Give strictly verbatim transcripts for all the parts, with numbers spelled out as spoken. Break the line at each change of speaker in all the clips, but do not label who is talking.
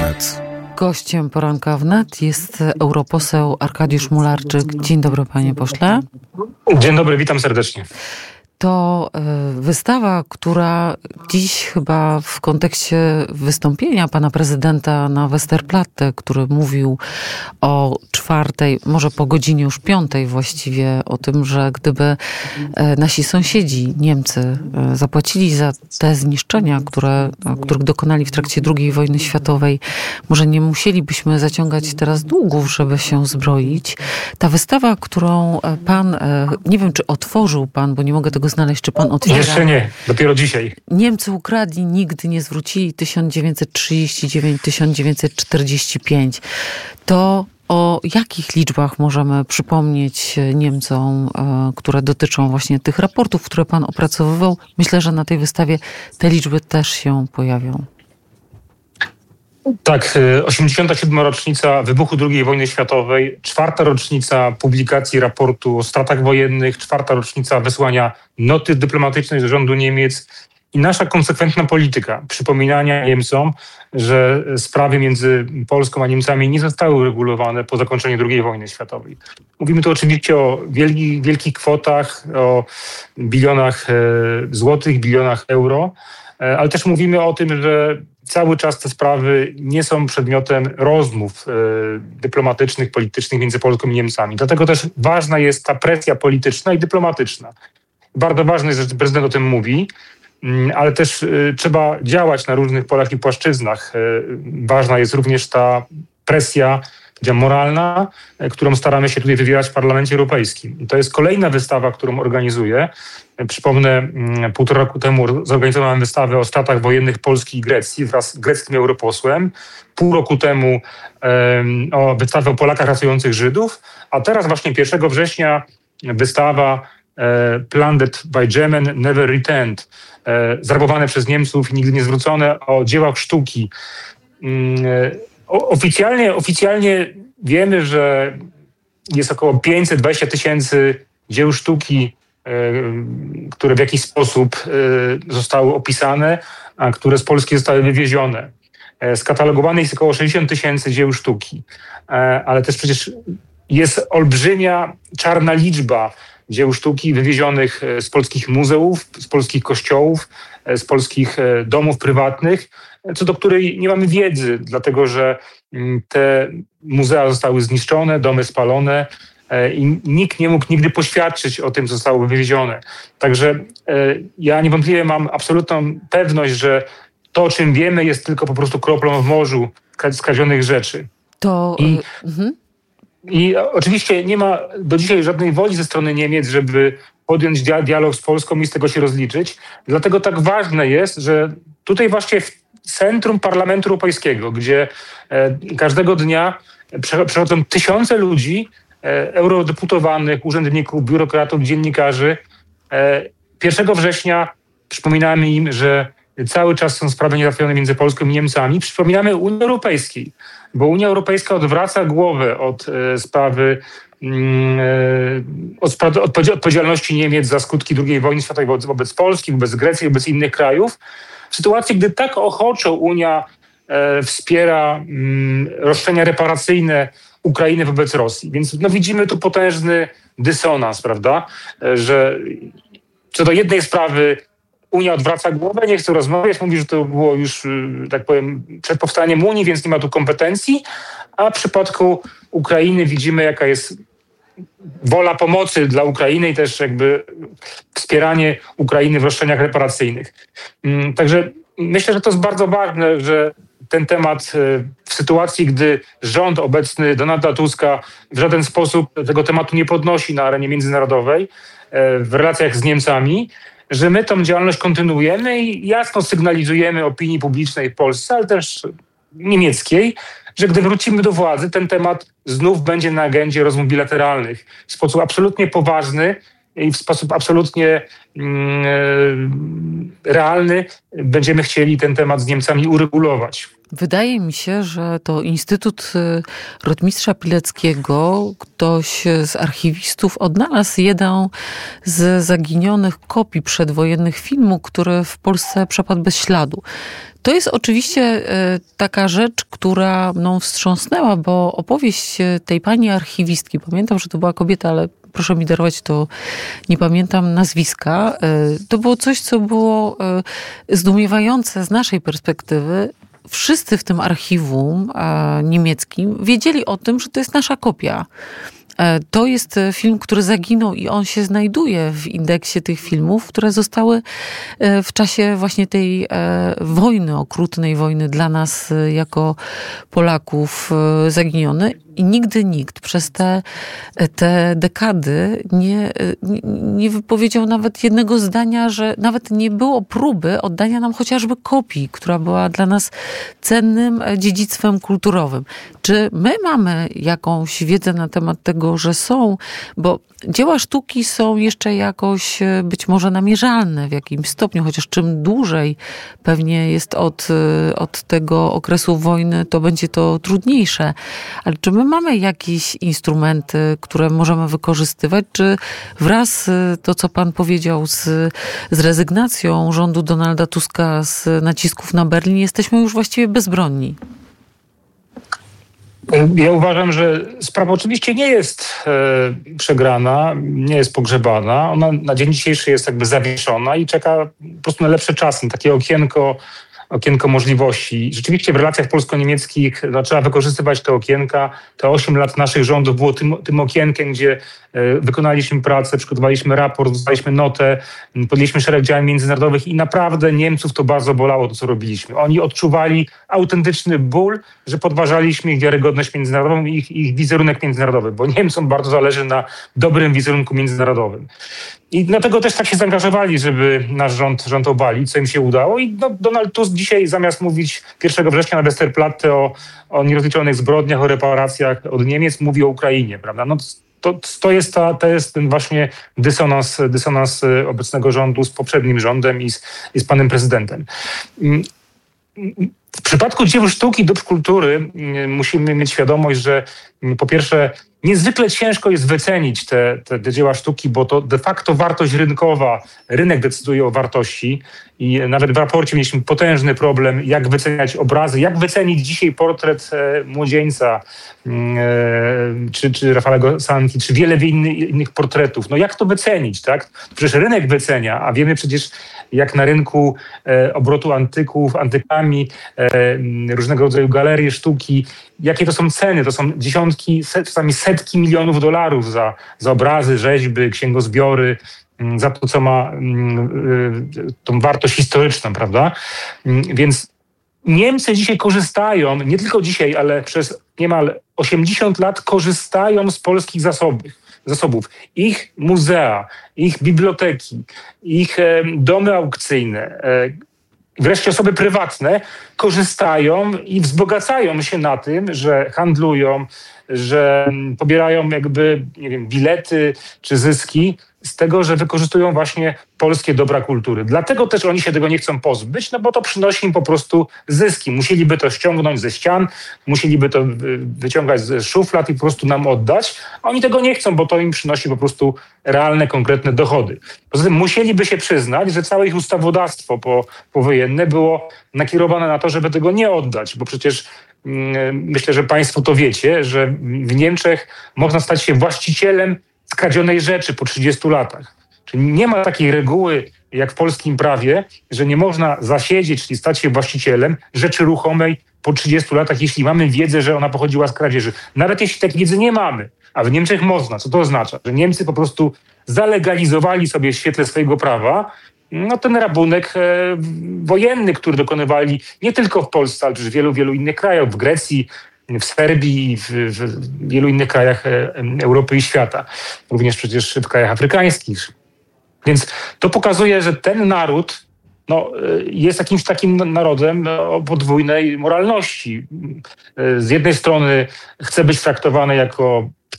Wnet.
Gościem Poranka Wnet jest europoseł Arkadiusz Mularczyk. Dzień dobry, panie pośle.
Dzień dobry, witam serdecznie.
To wystawa, która dziś chyba w kontekście wystąpienia pana prezydenta na Westerplatte, który mówił o czwartej, może po godzinie już piątej właściwie, o tym, że gdyby nasi sąsiedzi, Niemcy, zapłacili za te zniszczenia, które, których dokonali w trakcie drugiej wojny światowej, może nie musielibyśmy zaciągać teraz długów, żeby się zbroić. Ta wystawa, którą pan, nie wiem, czy otworzył pan, bo nie mogę tego znaleźć, czy pan otwiera.
Jeszcze nie, dopiero dzisiaj.
Niemcy ukradli, nigdy nie zwrócili, tysiąc dziewięćset trzydzieści dziewięć do tysiąc dziewięćset czterdzieści pięć. To o jakich liczbach możemy przypomnieć Niemcom, które dotyczą właśnie tych raportów, które pan opracowywał? Myślę, że na tej wystawie te liczby też się pojawią.
Tak, osiemdziesiąta siódma rocznica wybuchu drugiej wojny światowej, czwarta rocznica publikacji raportu o stratach wojennych, czwarta rocznica wysłania noty dyplomatycznej z rządu Niemiec i nasza konsekwentna polityka przypominania Niemcom, że sprawy między Polską a Niemcami nie zostały uregulowane po zakończeniu drugiej wojny światowej. Mówimy tu oczywiście o wielkich, wielkich kwotach, o bilionach złotych, bilionach euro, ale też mówimy o tym, że cały czas te sprawy nie są przedmiotem rozmów e, dyplomatycznych, politycznych między Polską i Niemcami. Dlatego też ważna jest ta presja polityczna i dyplomatyczna. Bardzo ważne jest, że prezydent o tym mówi, m, ale też e, trzeba działać na różnych polach i płaszczyznach. E, ważna jest również ta presja moralna, e, którą staramy się tutaj wywierać w Parlamencie Europejskim. I to jest kolejna wystawa, którą organizuję. Przypomnę, półtora roku temu zorganizowałem wystawę o stratach wojennych Polski i Grecji wraz z greckim europosłem. Pół roku temu um, o wystawę o Polakach ratujących Żydów, a teraz właśnie pierwszego września wystawa e, Plundered by German, Never Returned, e, zrabowane przez Niemców i nigdy nie zwrócone, o dziełach sztuki. E, oficjalnie, oficjalnie wiemy, że jest około pięćset dwadzieścia tysięcy dzieł sztuki, które w jakiś sposób zostały opisane, a które z Polski zostały wywiezione. Skatalogowanych jest około sześćdziesiąt tysięcy dzieł sztuki, ale też przecież jest olbrzymia, czarna liczba dzieł sztuki wywiezionych z polskich muzeów, z polskich kościołów, z polskich domów prywatnych, co do której nie mamy wiedzy, dlatego że te muzea zostały zniszczone, domy spalone, i nikt nie mógł nigdy poświadczyć o tym, co zostało wywiezione. Także e, ja niewątpliwie mam absolutną pewność, że to, o czym wiemy, jest tylko po prostu kroplą w morzu skradzionych rzeczy.
To...
I,
mhm.
I oczywiście nie ma do dzisiaj żadnej woli ze strony Niemiec, żeby podjąć dia- dialog z Polską i z tego się rozliczyć. Dlatego tak ważne jest, że tutaj właśnie w centrum Parlamentu Europejskiego, gdzie e, każdego dnia prze- przechodzą tysiące ludzi, eurodeputowanych, urzędników, biurokratów, dziennikarzy. pierwszego września przypominamy im, że cały czas są sprawy niezałatwione między Polską i Niemcami. Przypominamy Unii Europejskiej, bo Unia Europejska odwraca głowę od sprawy od sprawy odpowiedzialności Niemiec za skutki drugiej wojny światowej wobec, wobec Polski, wobec Grecji, wobec innych krajów. W sytuacji, gdy tak ochoczo Unia wspiera roszczenia reparacyjne Ukrainy wobec Rosji. Więc no, widzimy tu potężny dysonans, prawda, że co do jednej sprawy Unia odwraca głowę, nie chce rozmawiać, mówi, że to było już, tak powiem, przed powstaniem Unii, więc nie ma tu kompetencji, a w przypadku Ukrainy widzimy, jaka jest wola pomocy dla Ukrainy i też jakby wspieranie Ukrainy w roszczeniach reparacyjnych. Także myślę, że to jest bardzo ważne, że ten temat w sytuacji, gdy rząd obecny Donalda Tuska w żaden sposób tego tematu nie podnosi na arenie międzynarodowej w relacjach z Niemcami, że my tą działalność kontynuujemy i jasno sygnalizujemy opinii publicznej w Polsce, ale też niemieckiej, że gdy wrócimy do władzy, ten temat znów będzie na agendzie rozmów bilateralnych w sposób absolutnie poważny i w sposób absolutnie mm, realny będziemy chcieli ten temat z Niemcami uregulować.
Wydaje mi się, że to Instytut Rotmistrza Pileckiego, ktoś z archiwistów odnalazł jedną z zaginionych kopii przedwojennych filmu, który w Polsce przepadł bez śladu. To jest oczywiście taka rzecz, która mną wstrząsnęła, bo opowieść tej pani archiwistki, pamiętam, że to była kobieta, ale proszę mi darować, to nie pamiętam nazwiska, to było coś, co było zdumiewające z naszej perspektywy. Wszyscy w tym archiwum e, niemieckim wiedzieli o tym, że to jest nasza kopia. E, to jest film, który zaginął i on się znajduje w indeksie tych filmów, które zostały e, w czasie właśnie tej e, wojny, okrutnej wojny dla nas e, jako Polaków e, zaginione. I nigdy nikt przez te, te dekady nie, nie, nie wypowiedział nawet jednego zdania, że nawet nie było próby oddania nam chociażby kopii, która była dla nas cennym dziedzictwem kulturowym. Czy my mamy jakąś wiedzę na temat tego, że są, bo dzieła sztuki są jeszcze jakoś być może namierzalne w jakimś stopniu, chociaż czym dłużej pewnie jest od, od tego okresu wojny, to będzie to trudniejsze. Ale czy my mamy jakieś instrumenty, które możemy wykorzystywać, czy wraz to, co pan powiedział, z, z rezygnacją rządu Donalda Tuska z nacisków na Berlin, jesteśmy już właściwie bezbronni?
Ja uważam, że sprawa oczywiście nie jest e, przegrana, nie jest pogrzebana. Ona na dzień dzisiejszy jest jakby zawieszona i czeka po prostu na lepsze czasy, na takie okienko, okienko możliwości. Rzeczywiście w relacjach polsko-niemieckich no, trzeba wykorzystywać te okienka. Te osiem lat naszych rządów było tym, tym okienkiem, gdzie e, wykonaliśmy pracę, przygotowaliśmy raport, dostaliśmy notę, podjęliśmy szereg działań międzynarodowych i naprawdę Niemców to bardzo bolało to, co robiliśmy. Oni odczuwali autentyczny ból, że podważaliśmy ich wiarygodność międzynarodową i ich, ich wizerunek międzynarodowy, bo Niemcom bardzo zależy na dobrym wizerunku międzynarodowym. I dlatego też tak się zaangażowali, żeby nasz rząd, rząd obalić, co im się udało. I no, Donald Tusk dzisiaj zamiast mówić pierwszego września na Westerplatte o, o nierozliczonych zbrodniach, o reparacjach od Niemiec, mówi o Ukrainie, prawda? No, to, to, jest ta, to jest ten właśnie dysonans, dysonans obecnego rządu z poprzednim rządem i z, i z panem prezydentem. W przypadku dzieł sztuki, dóbr kultury musimy mieć świadomość, że po pierwsze niezwykle ciężko jest wycenić te, te, te dzieła sztuki, bo to de facto wartość rynkowa, rynek decyduje o wartości i nawet w raporcie mieliśmy potężny problem, jak wyceniać obrazy, jak wycenić dzisiaj portret e, młodzieńca, e, czy, czy Rafałego Sanki, czy wiele inny, innych portretów. No jak to wycenić, tak? Przecież rynek wycenia, a wiemy przecież jak na rynku e, obrotu antyków, antykami, e, różnego rodzaju galerie sztuki, jakie to są ceny, to są dziesiątki, set, czasami setki milionów dolarów za, za obrazy, rzeźby, księgozbiory, za to, co ma tą wartość historyczną, prawda? Więc Niemcy dzisiaj korzystają, nie tylko dzisiaj, ale przez niemal osiemdziesiąt lat korzystają z polskich zasobów. zasobów. Ich muzea, ich biblioteki, ich domy aukcyjne, wreszcie osoby prywatne korzystają i wzbogacają się na tym, że handlują, że pobierają jakby, nie wiem, bilety czy zyski z tego, że wykorzystują właśnie polskie dobra kultury. Dlatego też oni się tego nie chcą pozbyć, no bo to przynosi im po prostu zyski. Musieliby to ściągnąć ze ścian, musieliby to wyciągać z szuflad i po prostu nam oddać. A oni tego nie chcą, bo to im przynosi po prostu realne, konkretne dochody. Poza tym musieliby się przyznać, że całe ich ustawodawstwo po, powojenne było nakierowane na to, żeby tego nie oddać, bo przecież myślę, że państwo to wiecie, że w Niemczech można stać się właścicielem skradzionej rzeczy po trzydziestu latach. Czyli nie ma takiej reguły jak w polskim prawie, że nie można zasiedzieć, czyli stać się właścicielem rzeczy ruchomej po trzydziestu latach, jeśli mamy wiedzę, że ona pochodziła z kradzieży. Nawet jeśli takiej wiedzy nie mamy, a w Niemczech można. Co to oznacza? Że Niemcy po prostu zalegalizowali sobie w świetle swojego prawa no ten rabunek e, wojenny, który dokonywali nie tylko w Polsce, ale też w wielu, wielu innych krajach, w Grecji, w Serbii, w, w wielu innych krajach Europy i świata. Również przecież w krajach afrykańskich. Więc to pokazuje, że ten naród no, jest jakimś takim narodem o podwójnej moralności. Z jednej strony chce być traktowany jako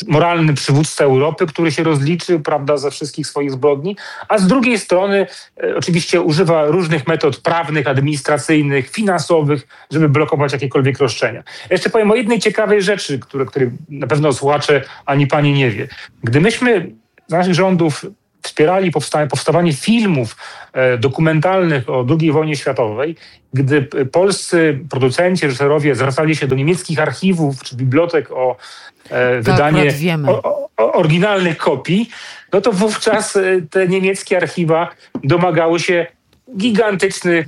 moralny przywódca Europy, który się rozliczył, prawda, ze wszystkich swoich zbrodni, a z drugiej strony e, oczywiście używa różnych metod prawnych, administracyjnych, finansowych, żeby blokować jakiekolwiek roszczenia. Ja jeszcze powiem o jednej ciekawej rzeczy, które, której na pewno słuchacze ani pani nie wie. Gdy myśmy z naszych rządów wspierali powsta- powstawanie filmów e, dokumentalnych o drugiej wojnie światowej, gdy polscy producenci, reżyserowie zwracali się do niemieckich archiwów czy bibliotek o e, wydanie o, o, o oryginalnych kopii, no to wówczas e, te niemieckie archiwa domagały się gigantycznych,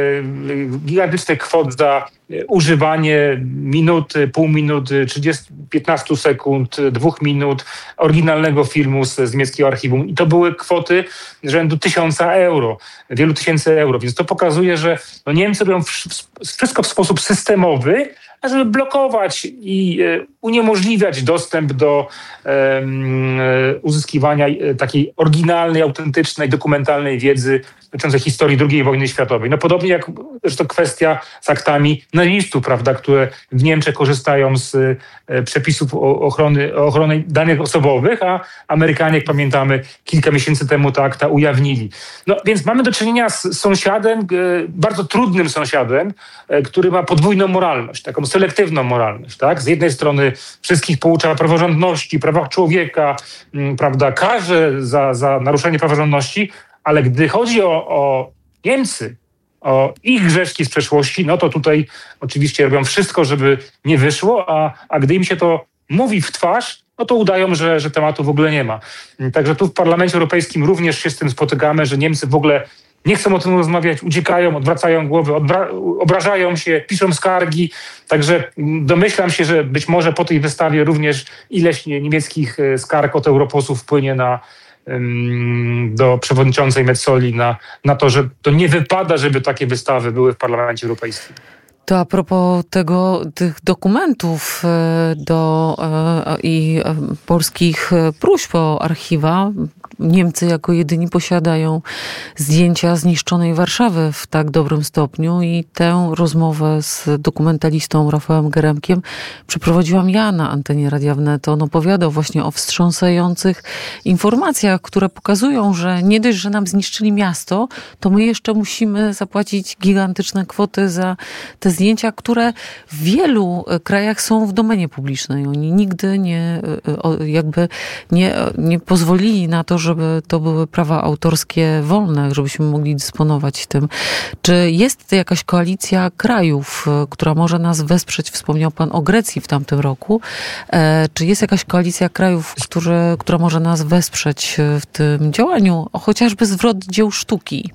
e, gigantycznych kwot za używanie minuty, pół minuty, trzydzieści, piętnaście sekund, dwóch minut oryginalnego filmu z, z niemieckiego archiwum. I to były kwoty rzędu tysiąca euro, wielu tysięcy euro. Więc to pokazuje, że no Niemcy robią wszystko w sposób systemowy, żeby blokować i e, uniemożliwiać dostęp do e, uzyskiwania takiej oryginalnej, autentycznej, dokumentalnej wiedzy dotyczącej historii drugiej wojny światowej. No podobnie jak zresztą kwestia z aktami nazistów, prawda, które w Niemczech korzystają z e, przepisów o ochrony, o ochrony danych osobowych, a Amerykanie, jak pamiętamy, kilka miesięcy temu te akta ujawnili. No więc mamy do czynienia z sąsiadem, e, bardzo trudnym sąsiadem, e, który ma podwójną moralność, taką selektywną moralność, tak? Z jednej strony wszystkich poucza praworządności, prawach człowieka, m, prawda, karze za, za naruszenie praworządności, ale gdy chodzi o, o Niemcy, o ich grzeszki z przeszłości, no to tutaj oczywiście robią wszystko, żeby nie wyszło, a, a gdy im się to mówi w twarz, no to udają, że, że tematu w ogóle nie ma. Także tu w Parlamencie Europejskim również się z tym spotykamy, że Niemcy w ogóle nie chcą o tym rozmawiać, uciekają, odwracają głowy, odbra- obrażają się, piszą skargi. Także domyślam się, że być może po tej wystawie również ileś niemieckich skarg od europosłów wpłynie na do przewodniczącej Metzoli na, na to, że to nie wypada, żeby takie wystawy były w Parlamencie Europejskim.
To a propos tego, tych dokumentów do, i polskich próśb o archiwa, Niemcy jako jedyni posiadają zdjęcia zniszczonej Warszawy w tak dobrym stopniu i tę rozmowę z dokumentalistą Rafałem Geremkiem przeprowadziłam ja na antenie Radia Wnet. On opowiadał właśnie o wstrząsających informacjach, które pokazują, że nie dość, że nam zniszczyli miasto, to my jeszcze musimy zapłacić gigantyczne kwoty za te zdjęcia, które w wielu krajach są w domenie publicznej. Oni nigdy nie, jakby nie, nie pozwolili na to, żeby to były prawa autorskie wolne, żebyśmy mogli dysponować tym. Czy jest jakaś koalicja krajów, która może nas wesprzeć? Wspomniał pan o Grecji w tamtym roku. Czy jest jakaś koalicja krajów, które, która może nas wesprzeć w tym działaniu? O chociażby zwrot dzieł sztuki.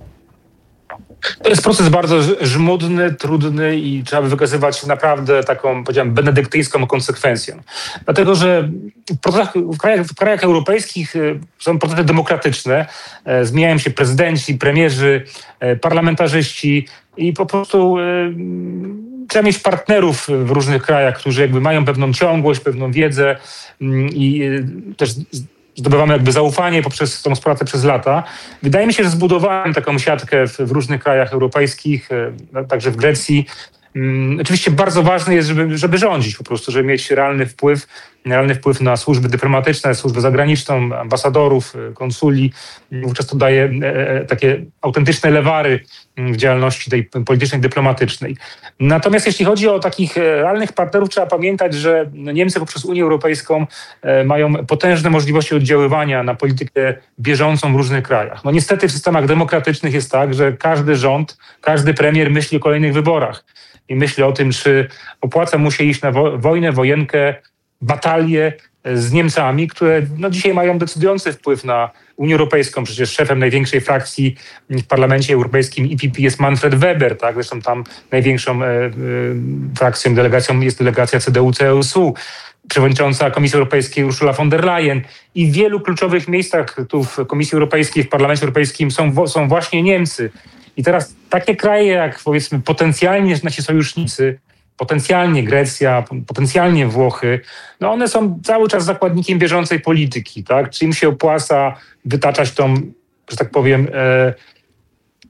To jest proces bardzo żmudny, trudny i trzeba by wykazywać naprawdę taką, powiedziałem, benedyktyńską konsekwencją. Dlatego, że w, procesach, w, krajach, w krajach europejskich są procesy demokratyczne, zmieniają się prezydenci, premierzy, parlamentarzyści i po prostu y, trzeba mieć partnerów w różnych krajach, którzy jakby mają pewną ciągłość, pewną wiedzę y, i y, też zdobywamy jakby zaufanie poprzez tą współpracę przez lata. Wydaje mi się, że zbudowałem taką siatkę w, w różnych krajach europejskich, także w Grecji. Um, oczywiście bardzo ważne jest, żeby, żeby rządzić po prostu, żeby mieć realny wpływ, realny wpływ na służby dyplomatyczne, służbę zagraniczną, ambasadorów, konsuli. Wówczas to daje e, takie autentyczne lewary w działalności tej politycznej, dyplomatycznej. Natomiast jeśli chodzi o takich realnych partnerów, trzeba pamiętać, że Niemcy poprzez Unię Europejską e, mają potężne możliwości oddziaływania na politykę bieżącą w różnych krajach. No niestety w systemach demokratycznych jest tak, że każdy rząd, każdy premier myśli o kolejnych wyborach i myśli o tym, czy opłaca mu się iść na wo- wojnę, wojenkę, batalię z Niemcami, które no, dzisiaj mają decydujący wpływ na Unię Europejską. Przecież szefem największej frakcji w Parlamencie Europejskim E P P jest Manfred Weber, tak? Zresztą tam największą e, e, frakcją, delegacją jest delegacja C D U C S U. Przewodnicząca Komisji Europejskiej Ursula von der Leyen i w wielu kluczowych miejscach tu w Komisji Europejskiej, w Parlamencie Europejskim są, są właśnie Niemcy. I teraz takie kraje jak powiedzmy potencjalnie nasi sojusznicy, potencjalnie Grecja, potencjalnie Włochy, no one są cały czas zakładnikiem bieżącej polityki, tak? Czy im się opłaca wytaczać tą, że tak powiem, e,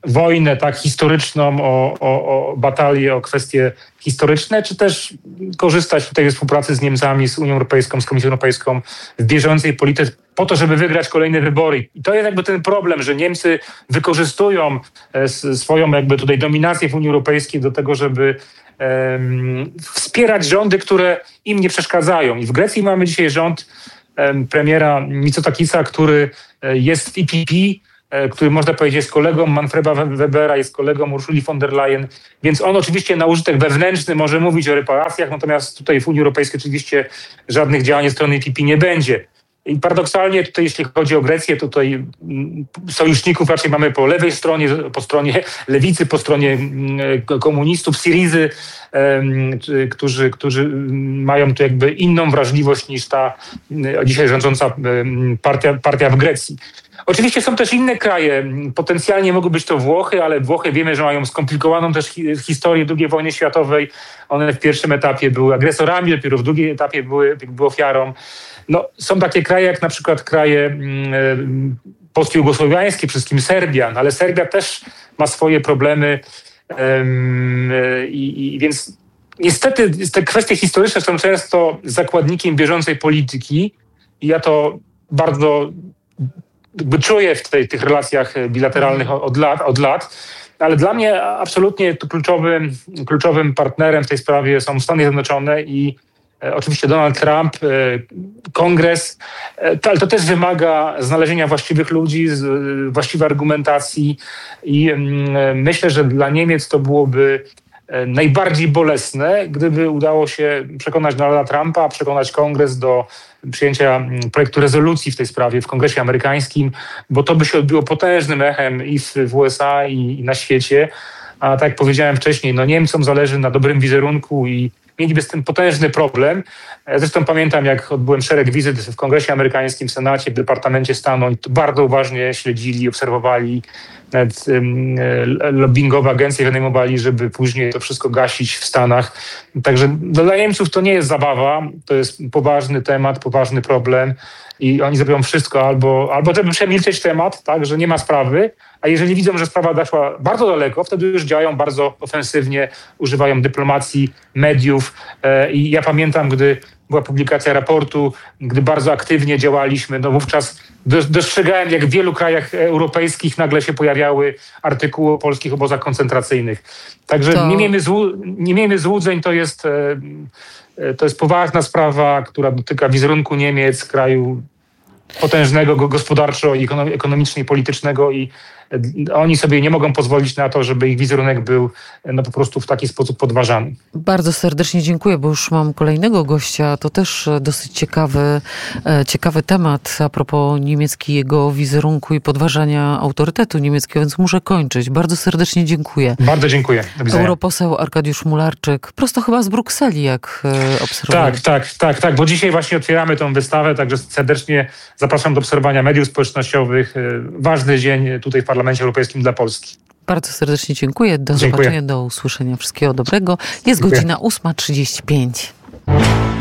wojnę tak historyczną, o, o, o batalię, o kwestie historyczne, czy też korzystać tutaj ze współpracy z Niemcami, z Unią Europejską, z Komisją Europejską w bieżącej polityce po to, żeby wygrać kolejne wybory. I to jest jakby ten problem, że Niemcy wykorzystują swoją jakby tutaj dominację w Unii Europejskiej do tego, żeby um, wspierać rządy, które im nie przeszkadzają. I w Grecji mamy dzisiaj rząd um, premiera Mitsotakisa, który jest w E P P, który można powiedzieć jest kolegą Manfreda Webera, jest kolegą Ursuli von der Leyen, więc on oczywiście na użytek wewnętrzny może mówić o reparacjach, natomiast tutaj w Unii Europejskiej oczywiście żadnych działań ze strony E P P nie będzie. I paradoksalnie tutaj, jeśli chodzi o Grecję, to tutaj sojuszników raczej mamy po lewej stronie, po stronie lewicy, po stronie komunistów, Syrizy, którzy, którzy mają tu jakby inną wrażliwość niż ta dzisiaj rządząca partia, partia w Grecji. Oczywiście są też inne kraje, potencjalnie mogą być to Włochy, ale Włochy wiemy, że mają skomplikowaną też historię drugiej wojny światowej. One w pierwszym etapie były agresorami, dopiero w drugim etapie były, były ofiarą. No, są takie kraje jak na przykład kraje postjugosłowiańskie, przede wszystkim Serbia, ale Serbia też ma swoje problemy i, i więc niestety te kwestie historyczne są często zakładnikiem bieżącej polityki i ja to bardzo jakby czuję w tej, tych relacjach bilateralnych od lat, od lat, ale dla mnie absolutnie tu kluczowym, kluczowym partnerem w tej sprawie są Stany Zjednoczone i e, oczywiście Donald Trump, e, Kongres, e, to, ale to też wymaga znalezienia właściwych ludzi, z, e, właściwej argumentacji i e, myślę, że dla Niemiec to byłoby najbardziej bolesne, gdyby udało się przekonać Donalda Trumpa, przekonać Kongres do przyjęcia projektu rezolucji w tej sprawie w Kongresie amerykańskim, bo to by się odbiło potężnym echem i w, w U S A i, i na świecie. A tak jak powiedziałem wcześniej, no Niemcom zależy na dobrym wizerunku i mieliby z tym potężny problem. Zresztą pamiętam, jak odbyłem szereg wizyt w Kongresie amerykańskim, w Senacie, w Departamencie Stanu. Oni to bardzo uważnie śledzili, obserwowali. Nawet um, lobbingowe agencje wynajmowali, żeby później to wszystko gasić w Stanach. Także dla Niemców to nie jest zabawa, to jest poważny temat, poważny problem i oni zrobią wszystko albo, albo żeby przemilczeć temat, tak, że nie ma sprawy, a jeżeli widzą, że sprawa doszła bardzo daleko, wtedy już działają bardzo ofensywnie, używają dyplomacji, mediów e, i ja pamiętam, gdy była publikacja raportu, gdy bardzo aktywnie działaliśmy, no wówczas dostrzegałem, jak w wielu krajach europejskich nagle się pojawiały artykuły o polskich obozach koncentracyjnych. Także to... nie miejmy złu- nie miejmy złudzeń, to jest, to jest poważna sprawa, która dotyka wizerunku Niemiec, kraju potężnego gospodarczo, i ekonomicznie i politycznego i oni sobie nie mogą pozwolić na to, żeby ich wizerunek był no, po prostu w taki sposób podważany.
Bardzo serdecznie dziękuję, bo już mam kolejnego gościa. To też dosyć ciekawy, ciekawy temat a propos niemieckiego wizerunku i podważania autorytetu niemieckiego, więc muszę kończyć. Bardzo serdecznie dziękuję.
Bardzo dziękuję. Do widzenia.
Europoseł Arkadiusz Mularczyk, prosto chyba z Brukseli, jak obserwuję.
Tak, tak, tak, tak, bo dzisiaj właśnie otwieramy tą wystawę, także serdecznie zapraszam do obserwowania mediów społecznościowych. Ważny dzień tutaj w Parlamencie Europejskim dla Polski.
Bardzo serdecznie dziękuję. Do
dziękuję.
zobaczenia, do usłyszenia. Wszystkiego dobrego. Jest
dziękuję.
Godzina ósma trzydzieści pięć.